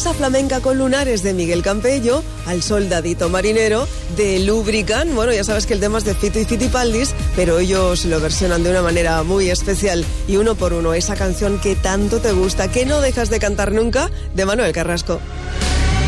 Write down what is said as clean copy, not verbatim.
Salsa flamenca con lunares de Miguel Campello, Al soldadito marinero de Lubricant. Bueno, ya sabes que el tema es de Fito y Fitipaldis, pero ellos lo versionan de una manera muy especial. Y uno por uno, esa canción que tanto te gusta, que no dejas de cantar nunca, de Manuel Carrasco.